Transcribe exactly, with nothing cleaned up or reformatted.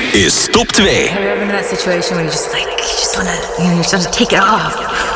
is top twee. Have you ever been in that situation where you just like, you just wanna, you know, you just wanna take it off?